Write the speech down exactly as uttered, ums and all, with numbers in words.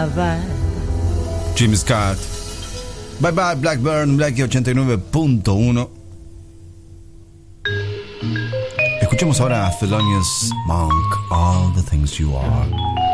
bye bye. Jim Scott. Bye bye Blackburn, Blackie ochenta y nueve punto uno. Escuchemos ahora a Thelonious Monk, All the Things You Are.